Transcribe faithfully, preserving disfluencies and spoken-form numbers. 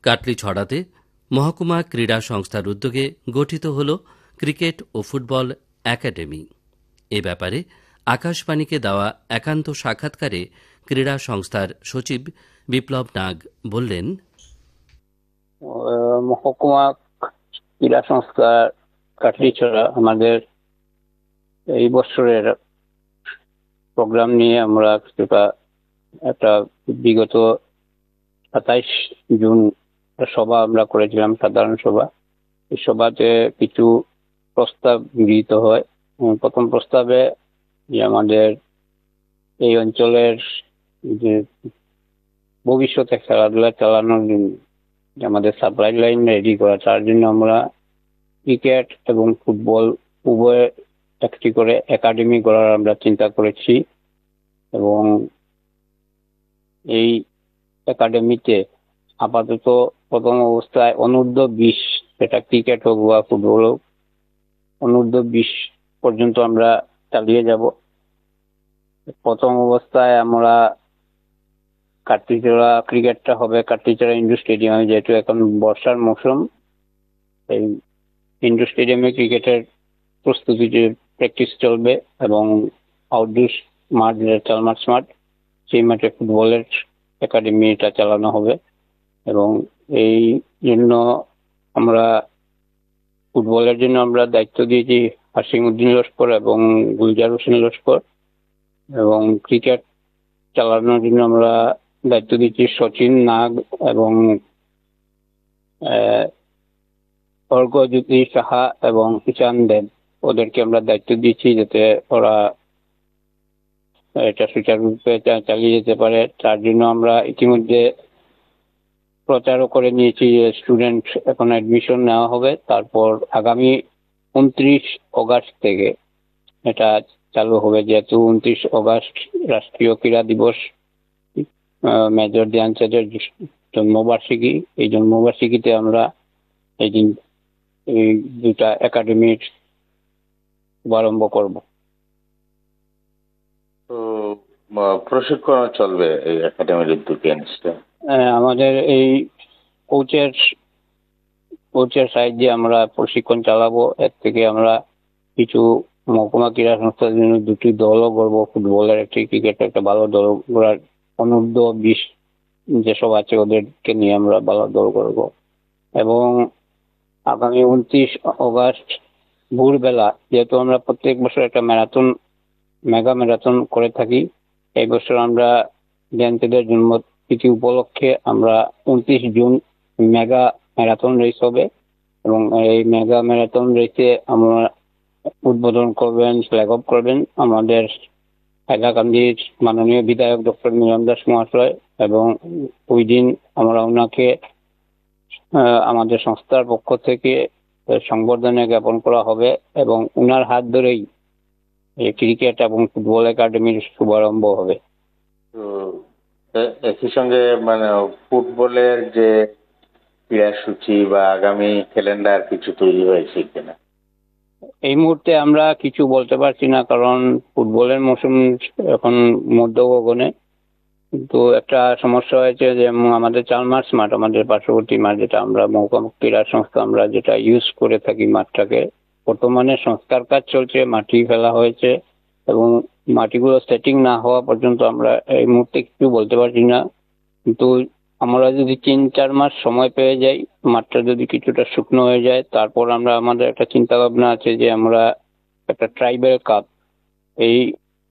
কাটলিছড়াতে মহকুমা ক্রীড়া সংস্থার উদ্যোগে গঠিত হল ক্রিকেট ও ফুটবল একাডেমি। এ ব্যাপারে আকাশবাণীকে দেওয়া একান্ত সাক্ষাৎকারে ক্রীড়া সংস্থার সচিব বিপ্লব নাগ বললেন, মহকুমা ক্রীড়া সংস্থা কাটলিছড়া আমাদের এই বছরের প্রোগ্রাম নিয়ে আমরা একটা বিগত সাতাইশ জুন সভা আমরা করেছিলাম, সাধারণ সভা। এই সভাতে কিছু প্রস্তাব গৃহীত হয়। প্রথম প্রস্তাবে যে আমাদের এই অঞ্চলের যে ভবিষ্যতে খেলাধুলা চালানোর জন্য আমাদের সাপ্লাই লাইন রেডি করা, তার জন্য আমরা ক্রিকেট এবং ফুটবল উভয় একটি করে একাডেমি করার আমরা চিন্তা করেছি। এবং এই একাডেমিতে আপাতত প্রথম অবস্থায় অনূর্ধ্ব বিশ, সেটা ক্রিকেট হোক বা ফুটবল হোক, অনূর্ধ্ব বিশ পর্যন্ত আমরা চালিয়ে যাব। প্রথম অবস্থায় আমরা কাটলিছড়া ক্রিকেটটা হবে কাটলিছড়া ইন্ডোর স্টেডিয়ামে, যেহেতু এখন বর্ষার মৌসুম। এই ইন্ডোর স্টেডিয়ামে ক্রিকেটের প্রস্তুতি প্র্যাকটিস চলবে এবং আউটডোর মাঠ, চালমার্স মাঠ, সেই মাঠে ফুটবলের একাডেমিটা চালানো হবে। এবং এই জন্য আমরা ফুটবলের জন্য আমরা দায়িত্ব দিয়েছি হাসিমউদ্দিন লস্কর এবং গুলজার হোসেন লস্কর, এবং ক্রিকেট চালানোর জন্য আমরা দায়িত্ব দিচ্ছি সচিন নাগ এবং অর্ঘ্যজ্যোতি সাহা এবং ঈশান দেব। ওদেরকে আমরা দায়িত্ব দিচ্ছি যাতে ওরা এটা সুচারুরূপে চালিয়ে যেতে পারে। তার জন্য আমরা ইতিমধ্যে প্রচারও করে নিয়েছি যে স্টুডেন্ট এখন অ্যাডমিশন নেওয়া হবে। তারপর আগামী উনত্রিশ অগাস্ট থেকে এটা চালু হবে, যেহেতু উনত্রিশ অগাস্ট রাষ্ট্রীয় ক্রীড়া দিবস, মেজর ধ্যানচাঁদের জন্মবার্ষিকী। এই জন্মবার্ষিকীতে আমরা এই দিন এই দুটা একাডেমির শুভারম্ভ করব। তো প্রশিক্ষণ চলবে এই একাডেমির উদ্যোগে নিশ্চয়? আমাদের এই কোচের কোচের সাহায্যে আমরা প্রশিক্ষণ চালাবো। এর থেকে আমরা কিছু মহকুমা ক্রীড়া সংস্থার জন্য দুটি দলও গড়ব, ফুটবলের একটি, ক্রিকেটের একটা ভালো দল গড়ার। অনূর্ধ্ব বিশ যেসব আছে ওদেরকে নিয়ে আমরা ভালো দল গড়ব। এবং আগামী উনত্রিশ অগাস্ট ভোরবেলা, যেহেতু আমরা প্রত্যেক বছর একটা ম্যারাথন, মেগা ম্যারাথন করে থাকি, এই বছর আমরা ধ্যানচাঁদের জন্মতিথি উপলক্ষে আমরা উনত্রিশ জুন মেগা ম্যারাথন রেস হবে। এবং এই মেগা ম্যারাথন রেসে আমরা উদ্বোধন করবেন, ফ্ল্যাগ অফ করবেন আমাদের হাইলাকান্দির মাননীয় বিধায়ক ডক্টর মিলন দাস মহাশয়। এবং ওই দিন আমরা ওনাকে আমাদের সংস্থার পক্ষ থেকে সংবর্ধনা জ্ঞাপন করা হবে এবং উনার হাত ধরেই ক্রিকেট এবং ফুটবল একাডেমির শুভারম্ভ হবে। একই সঙ্গে মানে ফুটবলের যে ক্রীড়াসূচি বা আগামী ক্যালেন্ডার কিছু তৈরি হয়েছে কিনা? এই মুহূর্তে আমরা কিছু বলতে পারছি না, কারণ ফুটবলের মৌসুম এখন মধ্য গগনে। কিন্তু একটা সমস্যা হয়েছে যে আমাদের চালমার্স মাঠ, আমাদের পার্শ্ববর্তী মাঠ, যেটা আমরা মহকুমা ক্রীড়া সংস্থা আমরা যেটা ইউজ করে থাকি মাঠটাকে, বর্তমানে সংস্কার কাজ চলছে, মাটি ফেলা হয়েছে এবং মাটিগুলো সেটিং না হওয়া পর্যন্ত আমরা এই মুহূর্তে কিছু বলতে পারছি না। কিন্তু আমরা যদি তিন চার মাস সময় পেয়ে যাই, মাঠটা যদি কিছুটা শুকনো হয়ে যায়, তারপর আমরা আমাদের একটা চিন্তা ভাবনা আছে যে আমরা একটা ট্রাইবেল কাপ, এই